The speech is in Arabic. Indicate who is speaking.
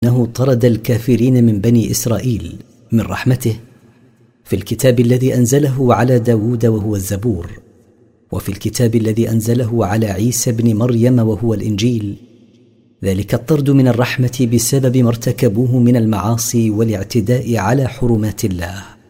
Speaker 1: أنه طرد الكافرين من بني إسرائيل من رحمته في الكتاب الذي أنزله على داود وهو الزبور، وفي الكتاب الذي أنزله على عيسى بن مريم وهو الإنجيل. ذلك الطرد من الرحمة بسبب ما ارتكبوه من المعاصي والاعتداء على حرمات الله.